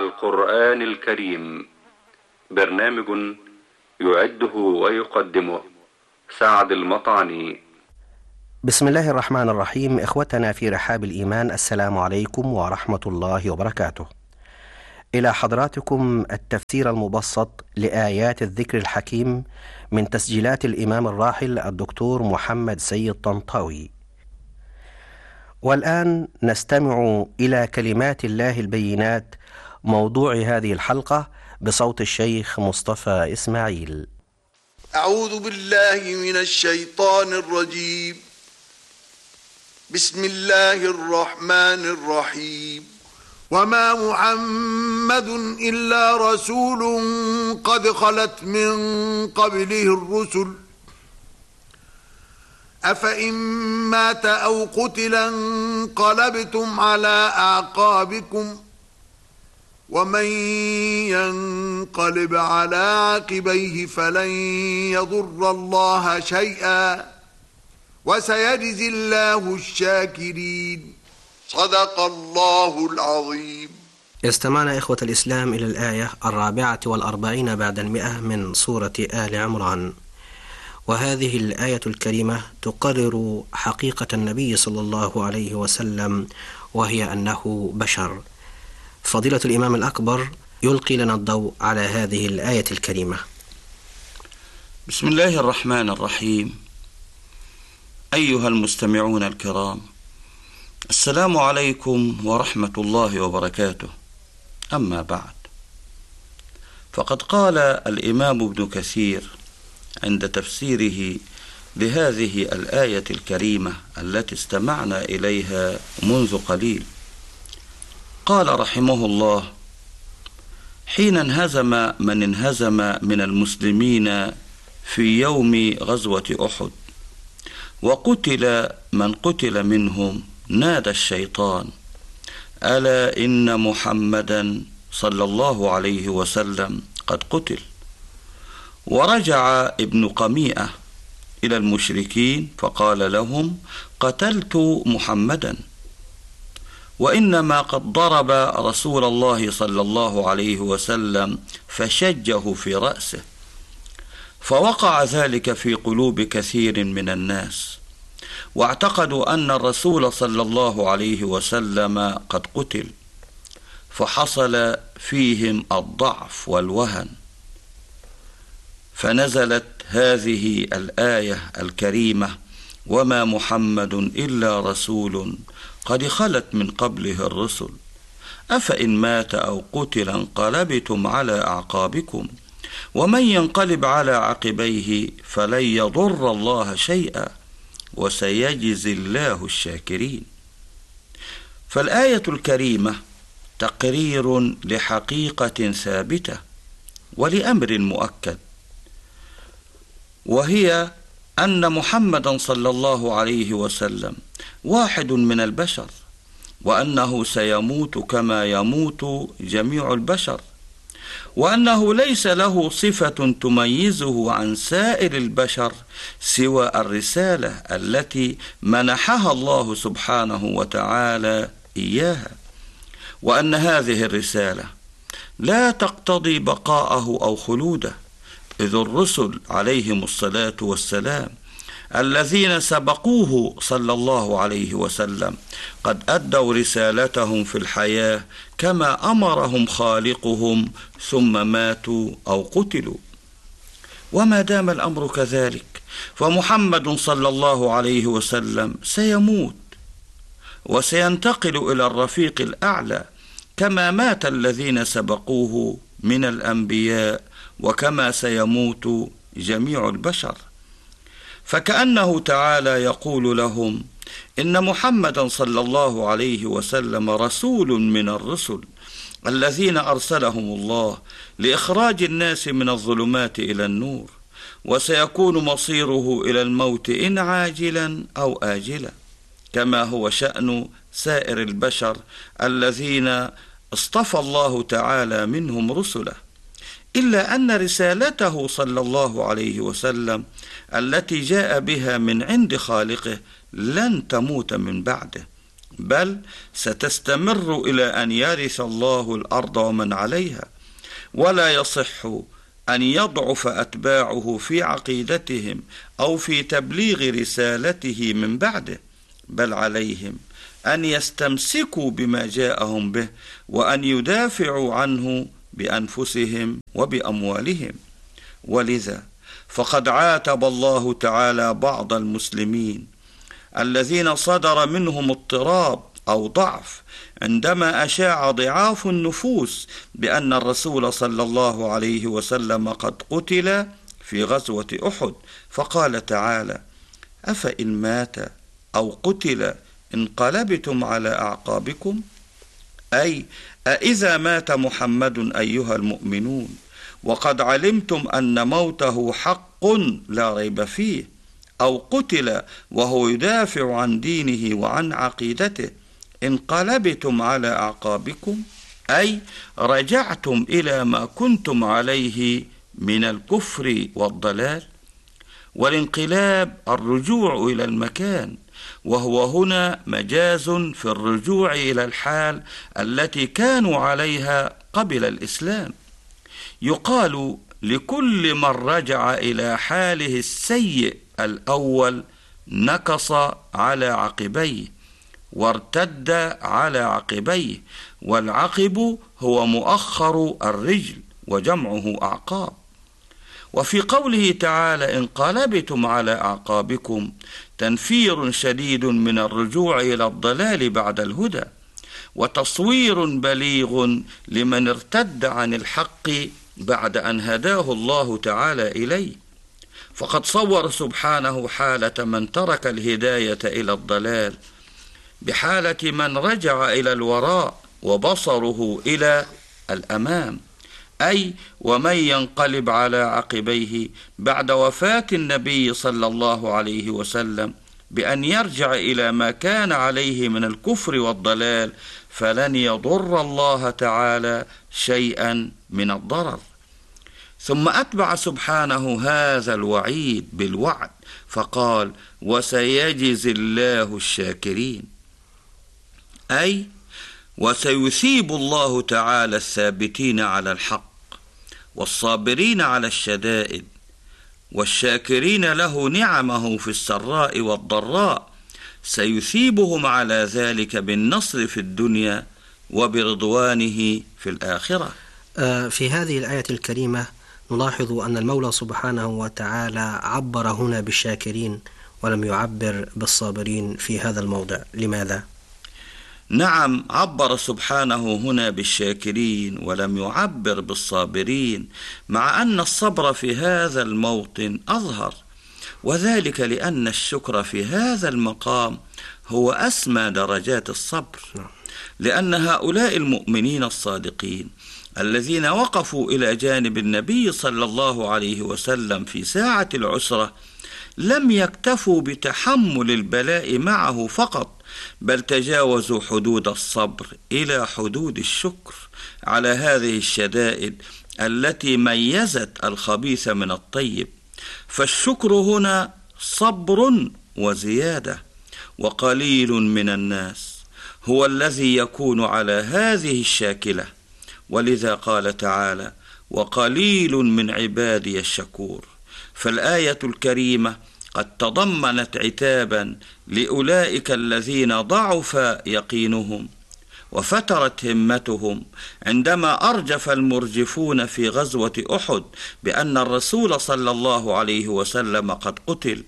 القرآن الكريم. برنامج يعده ويقدمه سعد المطعني. بسم الله الرحمن الرحيم. إخوتنا في رحاب الإيمان، السلام عليكم ورحمة الله وبركاته. إلى حضراتكم التفسير المبسط لآيات الذكر الحكيم من تسجيلات الإمام الراحل الدكتور محمد سيد طنطاوي. والآن نستمع إلى كلمات الله البينات، موضوع هذه الحلقة بصوت الشيخ مصطفى إسماعيل. أعوذ بالله من الشيطان الرجيم. بسم الله الرحمن الرحيم. وما محمد إلا رسول قد خلت من قبله الرسل أفإن مات أو قتل انقلبتم على أعقابكم ومن ينقلب على عقبيه فلن يضر الله شيئا وسيجزي الله الشاكرين. صدق الله العظيم. استمعنا إخوة الإسلام إلى الآية 44 بعد 100 من سورة آل عمران، وهذه الآية الكريمة تقرر حقيقة النبي صلى الله عليه وسلم، وهي أنه بشر. فضيلة الإمام الأكبر يلقي لنا الضوء على هذه الآية الكريمة. بسم الله الرحمن الرحيم. أيها المستمعون الكرام، السلام عليكم ورحمة الله وبركاته. أما بعد، فقد قال الإمام ابن كثير عند تفسيره لهذه الآية الكريمة التي استمعنا إليها منذ قليل، قال رحمه الله: حين انهزم من انهزم من المسلمين في يوم غزوة أحد وقتل من قتل منهم، نادى الشيطان: ألا إن محمدا صلى الله عليه وسلم قد قتل. ورجع ابن قميئة إلى المشركين فقال لهم: قتلت محمدا، وإنما قد ضرب رسول الله صلى الله عليه وسلم فشجه في رأسه، فوقع ذلك في قلوب كثير من الناس، واعتقدوا أن الرسول صلى الله عليه وسلم قد قتل، فحصل فيهم الضعف والوهن، فنزلت هذه الآية الكريمة: وما محمد إلا رسول قد خلت من قبله الرسل أفإن مات أو قتل انقلبتم على أعقابكم ومن ينقلب على عقبيه فلن يضر الله شيئا وسيجزي الله الشاكرين. فالآية الكريمة تقرير لحقيقة ثابتة ولأمر مؤكد، وهي أن محمدا صلى الله عليه وسلم واحد من البشر، وأنه سيموت كما يموت جميع البشر، وأنه ليس له صفة تميزه عن سائر البشر سوى الرسالة التي منحها الله سبحانه وتعالى إياها، وأن هذه الرسالة لا تقتضي بقاءه أو خلوده، إذ الرسل عليهم الصلاة والسلام الذين سبقوه صلى الله عليه وسلم قد أدوا رسالتهم في الحياة كما أمرهم خالقهم، ثم ماتوا أو قتلوا. وما دام الأمر كذلك فمحمد صلى الله عليه وسلم سيموت وسينتقل إلى الرفيق الأعلى كما مات الذين سبقوه من الأنبياء، وكما سيموت جميع البشر. فكأنه تعالى يقول لهم إن محمدا صلى الله عليه وسلم رسول من الرسل الذين أرسلهم الله لإخراج الناس من الظلمات إلى النور، وسيكون مصيره إلى الموت إن عاجلا أو آجلا، كما هو شأن سائر البشر الذين اصطفى الله تعالى منهم رسله، إلا أن رسالته صلى الله عليه وسلم التي جاء بها من عند خالقه لن تموت من بعده، بل ستستمر إلى أن يرث الله الأرض ومن عليها، ولا يصح أن يضعف أتباعه في عقيدتهم أو في تبليغ رسالته من بعده، بل عليهم أن يستمسكوا بما جاءهم به وأن يدافعوا عنه بأنفسهم وبأموالهم. ولذا فقد عاتب الله تعالى بعض المسلمين الذين صدر منهم اضطراب أو ضعف عندما أشاع ضعاف النفوس بأن الرسول صلى الله عليه وسلم قد قتل في غزوة أحد، فقال تعالى: أفإن مات أو قتل انقلبتم على أعقابكم؟ أي أإذا مات محمد أيها المؤمنون وقد علمتم أن موته حق لا ريب فيه، أو قتل وهو يدافع عن دينه وعن عقيدته، انقلبتم على أعقابكم؟ أي رجعتم إلى ما كنتم عليه من الكفر والضلال. والانقلاب الرجوع إلى المكان، وهو هنا مجاز في الرجوع إلى الحال التي كانوا عليها قبل الإسلام. يقال لكل من رجع إلى حاله السيء الأول نكص على عقبيه وارتد على عقبيه، والعقب هو مؤخر الرجل وجمعه أعقاب. وفي قوله تعالى انقلبتم على أعقابكم تنفير شديد من الرجوع إلى الضلال بعد الهدى، وتصوير بليغ لمن ارتد عن الحق بعد أن هداه الله تعالى إليه. فقد صور سبحانه حالة من ترك الهداية إلى الضلال بحالة من رجع إلى الوراء وبصره إلى الأمام، أي ومن ينقلب على عقبيه بعد وفاة النبي صلى الله عليه وسلم بأن يرجع إلى ما كان عليه من الكفر والضلال فلن يضر الله تعالى شيئا من الضرر. ثم أتبع سبحانه هذا الوعيد بالوعد فقال: وسيجزي الله الشاكرين، أي وسيثيب الله تعالى الثابتين على الحق والصابرين على الشدائد والشاكرين له نعمه في السراء والضراء، سيثيبهم على ذلك بالنصر في الدنيا وبرضوانه في الآخرة. في هذه الآية الكريمة نلاحظ أن المولى سبحانه وتعالى عبر هنا بالشاكرين ولم يعبر بالصابرين في هذا الموضع، لماذا؟ نعم، عبر سبحانه هنا بالشاكرين ولم يعبر بالصابرين، مع أن الصبر في هذا الموطن أظهر، وذلك لأن الشكر في هذا المقام هو أسمى درجات الصبر، لأن هؤلاء المؤمنين الصادقين الذين وقفوا إلى جانب النبي صلى الله عليه وسلم في ساعة العسرة لم يكتفوا بتحمل البلاء معه فقط، بل تجاوزوا حدود الصبر إلى حدود الشكر على هذه الشدائد التي ميزت الخبيث من الطيب. فالشكر هنا صبر وزيادة، وقليل من الناس هو الذي يكون على هذه الشاكلة، ولذا قال تعالى: وقليل من عبادي الشكور. فالآية الكريمة قد تضمنت عتابا لأولئك الذين ضعف يقينهم وفترت همتهم عندما أرجف المرجفون في غزوة أحد بأن الرسول صلى الله عليه وسلم قد قتل،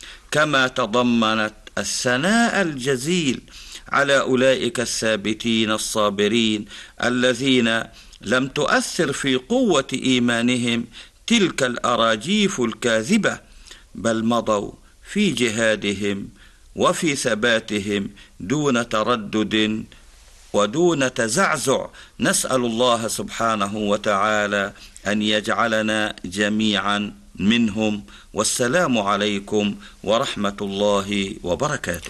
كما تضمنت الثناء الجزيل على أولئك الثابتين الصابرين الذين لم تؤثر في قوة إيمانهم تلك الأراجيف الكاذبة، بل مضوا في جهادهم وفي ثباتهم دون تردد ودون تزعزع. نسأل الله سبحانه وتعالى أن يجعلنا جميعا منهم، والسلام عليكم ورحمة الله وبركاته.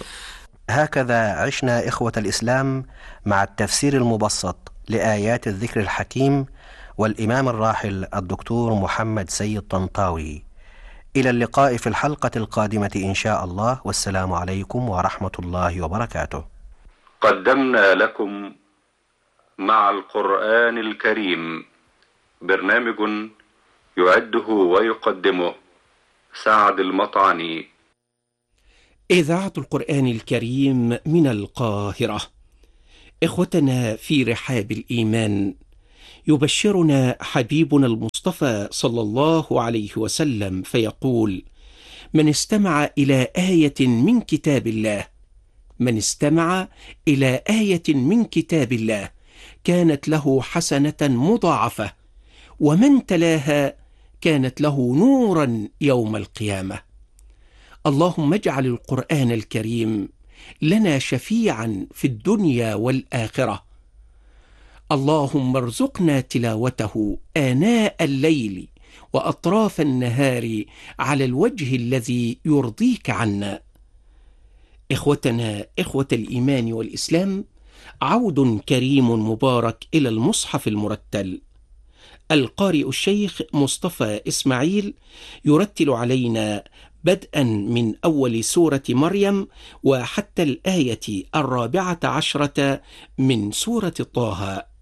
هكذا عشنا إخوة الإسلام مع التفسير المبسط لآيات الذكر الحكيم والإمام الراحل الدكتور محمد سيد طنطاوي. إلى اللقاء في الحلقة القادمة إن شاء الله، والسلام عليكم ورحمة الله وبركاته. قدمنا لكم مع القرآن الكريم برنامج يعده ويقدمه سعد المطعني. إذاعة القرآن الكريم من القاهرة. إخوتنا في رحاب الإيمان، يبشرنا حبيبنا المصطفى صلى الله عليه وسلم فيقول: من استمع إلى آية من كتاب الله، من استمع إلى آية من كتاب الله كانت له حسنة مضاعفة، ومن تلاها كانت له نورا يوم القيامة. اللهم اجعل القرآن الكريم لنا شفيعا في الدنيا والآخرة. اللهم ارزقنا تلاوته آناء الليل وأطراف النهار على الوجه الذي يرضيك عنا. إخوتنا إخوة الإيمان والإسلام، عود كريم مبارك إلى المصحف المرتل. القارئ الشيخ مصطفى إسماعيل يرتل علينا بدءا من أول سورة مريم وحتى الآية 14 من سورة طه.